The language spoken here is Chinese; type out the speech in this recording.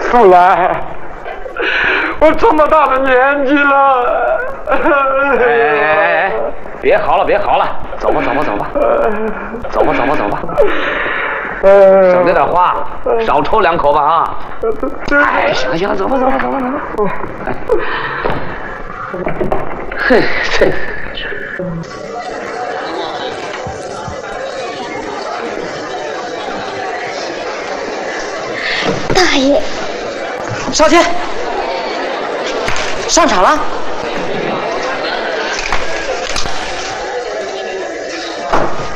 不来，我这么大的年纪了。 哎，别嚎了，别嚎了，走吧，走吧，走吧，走吧，走吧，走吧。省着点花，少抽2口吧啊！哎，行了行了，走吧走吧走吧走吧。嘿，这大爷， 少天，上场了。